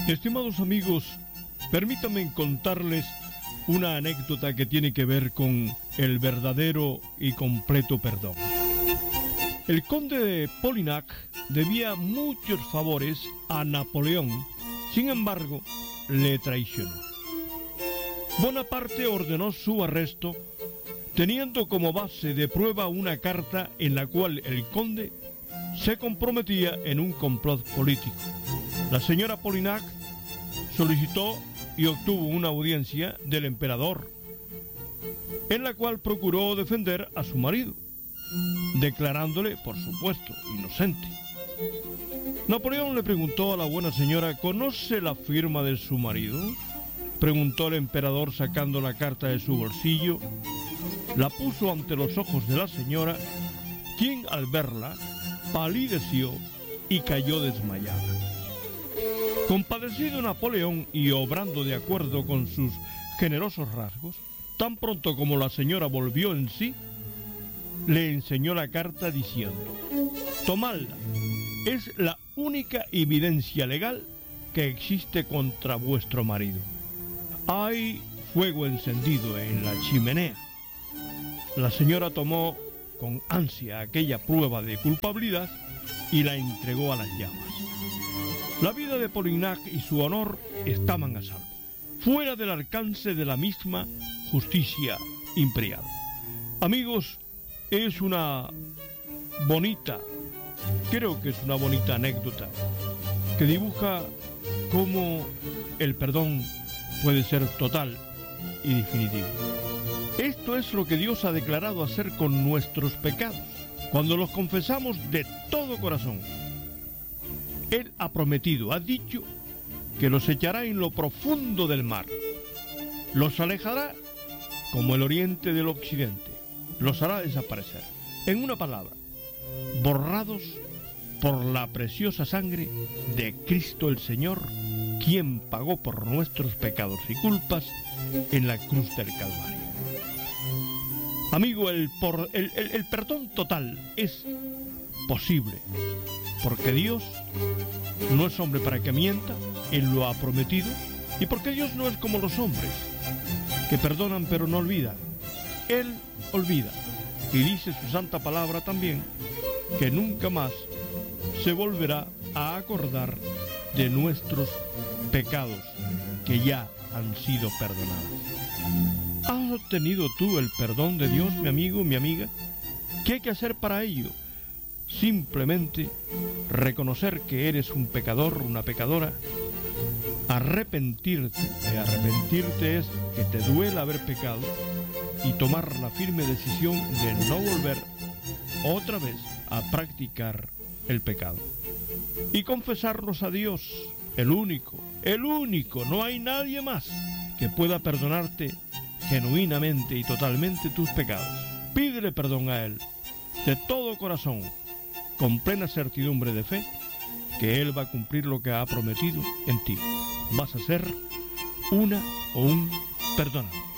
Estimados amigos, permítanme contarles una anécdota que tiene que ver con el verdadero y completo perdón. El conde de Polignac debía muchos favores a Napoleón, sin embargo, le traicionó. Bonaparte ordenó su arresto, teniendo como base de prueba una carta en la cual el conde se comprometía en un complot político. La señora Polignac solicitó y obtuvo una audiencia del emperador, en la cual procuró defender a su marido, declarándole, por supuesto, inocente. Napoleón le preguntó a la buena señora: ¿conoce la firma de su marido? Preguntó el emperador sacando la carta de su bolsillo. La puso ante los ojos de la señora, quien al verla palideció y cayó desmayada. Compadecido Napoleón y obrando de acuerdo con sus generosos rasgos, tan pronto como la señora volvió en sí, le enseñó la carta diciendo: tomadla, es la única evidencia legal que existe contra vuestro marido. Hay fuego encendido en la chimenea. La señora tomó con ansia aquella prueba de culpabilidad y la entregó a las llamas. La vida de Polignac y su honor estaban a salvo, fuera del alcance de la misma justicia imperial. Amigos, es una bonita, creo que es una bonita anécdota que dibuja cómo el perdón puede ser total y definitivo. Esto es lo que Dios ha declarado hacer con nuestros pecados, cuando los confesamos de todo corazón. Él ha prometido, ha dicho, que los echará en lo profundo del mar, los alejará como el oriente del occidente, los hará desaparecer. En una palabra, borrados por la preciosa sangre de Cristo el Señor, quien pagó por nuestros pecados y culpas en la cruz del Calvario. Amigo, el perdón total es posible, porque Dios no es hombre para que mienta, Él lo ha prometido, y porque Dios no es como los hombres, que perdonan pero no olvidan. Él olvida, y dice su santa palabra también, que nunca más se volverá a acordar de nuestros pecados que ya han sido perdonados. ¿Has obtenido tú el perdón de Dios, mi amigo, mi amiga? ¿Qué hay que hacer para ello? Simplemente reconocer que eres un pecador, una pecadora, arrepentirte. Arrepentirte es que te duela haber pecado y tomar la firme decisión de no volver otra vez a practicar el pecado. Y confesarlos a Dios, el único, no hay nadie más que pueda perdonarte genuinamente y totalmente tus pecados. Pídele perdón a Él de todo corazón, con plena certidumbre de fe, que Él va a cumplir lo que ha prometido en ti. Vas a ser una o un perdonado.